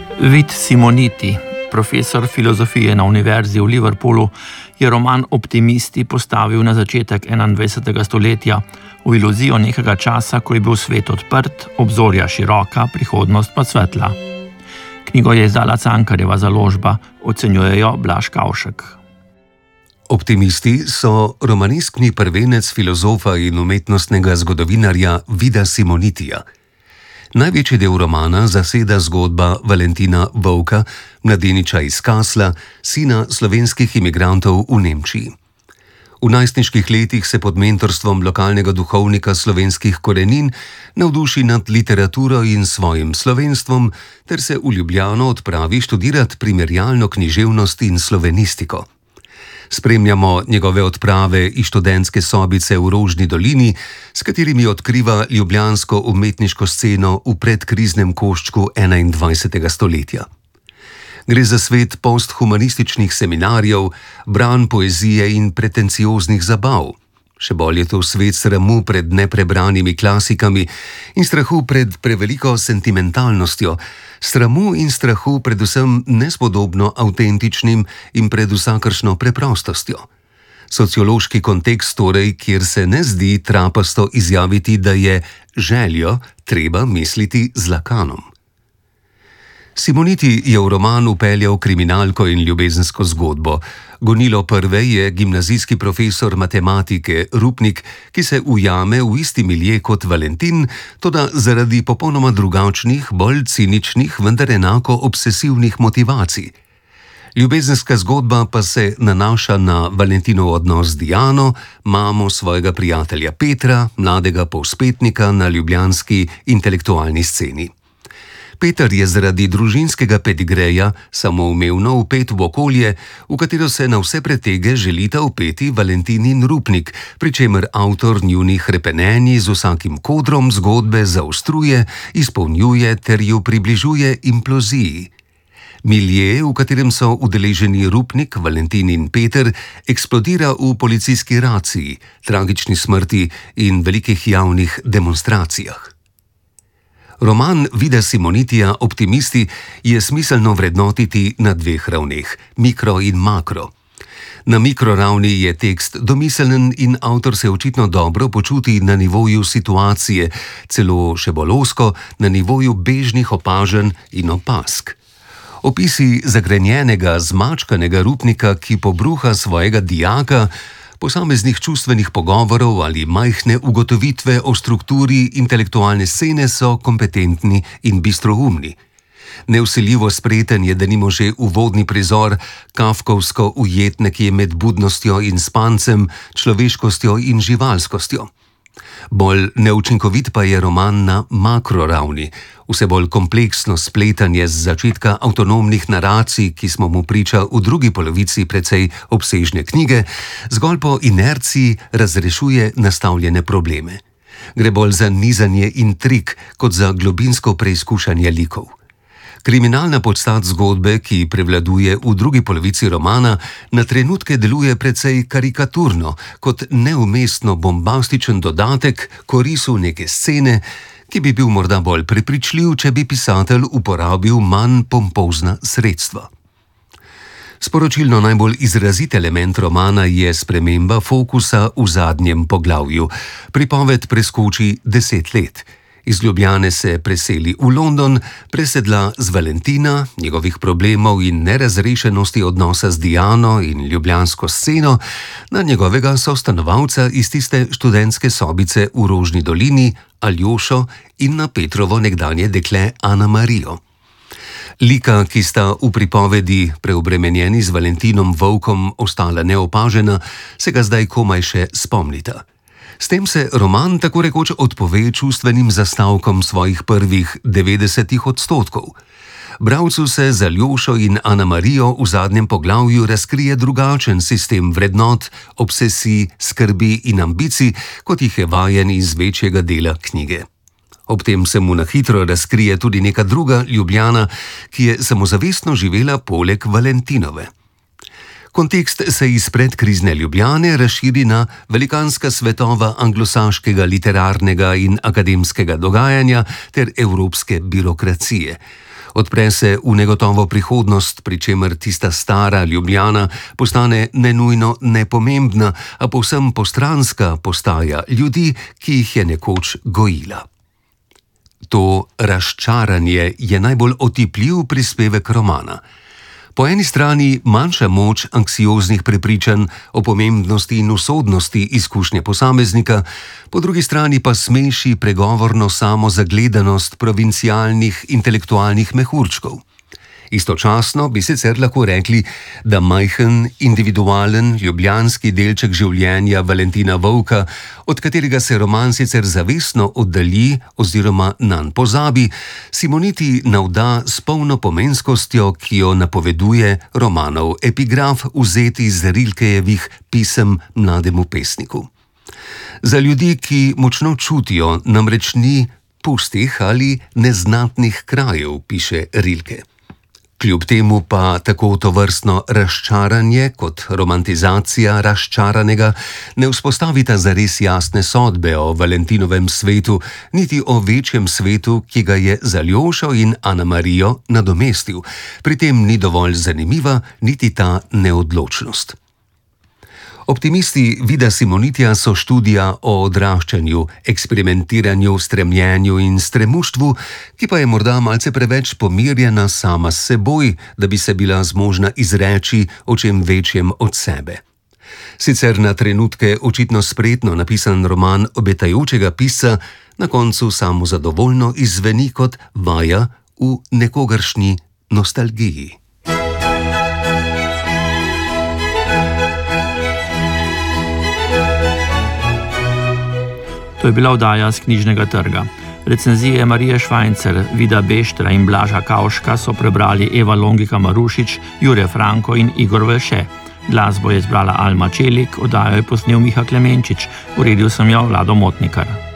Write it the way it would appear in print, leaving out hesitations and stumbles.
Vid Simoniti, profesor filozofije na Univerzi v Liverpoolu, je roman Optimisti postavil na začetek 21. stoletja v iluzijo nekega časa, ko je bil svet odprt, obzorja široka, prihodnost pa svetla. Knjigo je izdala Cankarjeva založba, ocenjujejo Blaž Kavšek. Optimisti so romaneskni prvenec filozofa in umetnostnega zgodovinarja Vida Simonitija. Največji del romana zaseda zgodba Valentina Vovka, mladeniča iz Kasla, sina slovenskih imigrantov v Nemčiji. V najstniških letih se pod mentorstvom lokalnega duhovnika slovenskih korenin navduši nad literaturo in svojim slovenstvom ter se v Ljubljano odpravi študirat primerjalno književnost in slovenistiko. Spremljamo njegove odprave iz študentske sobice v Rožni dolini, s katerimi odkriva ljubljansko umetniško sceno v predkriznem koščku 21. stoletja. Gre za svet posthumanističnih seminarjev, branj poezije in pretencioznih zabav. Še bolj je to svet sramu pred neprebranimi klasikami in strahu pred preveliko sentimentalnostjo, sramu in strahu predvsem nespodobno avtentičnim in pred vsakršno preprostostjo. Sociološki kontekst torej, kjer se ne zdi trapasto izjaviti, da je željo treba misliti z lakanom. Simoniti je v roman vpeljal kriminalko in ljubezensko zgodbo. Gonilo prve je gimnazijski profesor matematike Rupnik, ki se ujame v isti milje kot Valentin, toda zaradi popolnoma drugačnih, bolj ciničnih, vendar enako obsesivnih motivacij. Ljubezenska zgodba pa se nanaša na Valentinov odnos z Diano, mamo svojega prijatelja Petra, mladega povzpetnika na ljubljanski intelektualni sceni. Peter je zaradi družinskega pedigreja samoumevno vpet v okolje, v katero se na vse pretege želita vpeti Valentin in Rupnik, pri čemer avtor njunih hrepenenji z vsakim kodrom zgodbe zaostruje, izpolnjuje ter jo približuje imploziji. Milje, v katerem so udeleženi Rupnik, Valentin in Peter, eksplodira v policijski raciji, tragični smrti in velikih javnih demonstracijah. Roman Vida Simonitija Optimisti je smiselno vrednotiti na dveh ravneh, mikro in makro. Na mikroravni je tekst domiseln in avtor se očitno dobro počuti na nivoju situacije, celo še bolj ozko na nivoju bežnih opažanj in opazk. Opisi zagrenjenega, zmačkanega Rupnika, ki pobruha svojega dijaka, posameznih čustvenih pogovorov ali majhne ugotovitve o strukturi intelektualne scene so kompetentni in bistroumni. Nevsiljivo spreten je denimo že uvodni prizor, kafkovsko ujet nekje med budnostjo in spancem, človeškostjo in živalskostjo. Bolj neučinkovit pa je roman na makroravni, vse bolj kompleksno spletanje z začetka avtonomnih naracij, ki smo mu priča v drugi polovici precej obsežne knjige, zgolj po inerciji razrešuje nastavljene probleme. Gre bolj za nizanje intrig kot za globinsko preizkušanje likov. Kriminalna podstat zgodbe, ki prevladuje v drugi polovici romana, na trenutke deluje precej karikaturno, kot neumestno bombastičen dodatek korisu neke scene, ki bi bil morda bolj prepričljiv, če bi pisatelj uporabil manj pompozna sredstva. Sporočilno najbolj izrazit element romana je sprememba fokusa v zadnjem poglavju. Pripoved preskoči 10 let. Iz Ljubljane se preseli v London, presedla z Valentina, njegovih problemov in nerazrešenosti odnosa z Diano in ljubljansko sceno, na njegovega sostanovalca iz tiste študentske sobice v Rožni dolini, Aljošo, in na Petrovo nekdanje dekle Ana Marijo. Lika, ki sta v pripovedi preobremenjeni z Valentinom Vovkom ostala neopažena, se ga zdaj komaj še spomnita. S tem se roman tako rekoč odpove čustvenim zastavkom svojih prvih 90%. Bralcu se za Aljošo in Ana Marijo v zadnjem poglavju razkrije drugačen sistem vrednot, obsesij, skrbi in ambicij, kot jih je vajen iz večjega dela knjige. Ob tem se mu na hitro razkrije tudi neka druga Ljubljana, ki je samozavestno živela poleg Valentinove. Kontekst se iz predkrizne Ljubljane razširi na velikanska svetova anglosaškega literarnega in akademskega dogajanja ter evropske birokracije. Odpre se v negotovo prihodnost, pri čemer tista stara Ljubljana postane nenujno nepomembna, a povsem postranska postaja ljudi, ki jih je nekoč gojila. To razčaranje je najbolj otipljiv prispevek romana. Po eni strani manjša moč anksioznih prepričanj o pomembnosti in usodnosti izkušnje posameznika, po drugi strani pa smeši pregovorno samozagledanost provincialnih intelektualnih mehurčkov. Istočasno bi sicer lahko rekli, da majhen, individualen, ljubljanski delček življenja Valentina Vovka, od katerega se roman sicer zavestno oddalji oziroma nanj pozabi, Simoniti navda s polno pomenskostjo, ki jo napoveduje romanov epigraf vzeti iz Rilkejevih pisem mlademu pesniku. Za ljudi, ki močno čutijo, namreč ni pustih ali neznatnih krajev, piše Rilke. Kljub temu pa tako tovrstno razčaranje kot romantizacija razčaranega ne vzpostavita zares jasne sodbe o Valentinovem svetu, niti o večjem svetu, ki ga je z Aljošo in Ana-Marijo nadomestil. Pri tem ni dovolj zanimiva niti ta neodločnost. Optimisti Vida Simonitija so študija o odraščanju, eksperimentiranju, stremljenju in stremuštvu, ki pa je morda malce preveč pomirjena sama s seboj, da bi se bila zmožna izreči o čem večjem od sebe. Sicer na trenutke očitno spretno napisan roman obetajočega pisca na koncu samozadovoljno izzveni kot vaja v nekogaršnji nostalgiji. To je bila oddaja z Knjižnega trga. Recenzije Marije Švajncer, Vida Beštra in Blaža Kavška so prebrali Eva Longika Marušič, Jure Franko in Igor Velše. Glasbo je izbrala Alma Čelik, oddajo je posnel Miha Klemenčič, uredil sem jo Vlado Motnikar.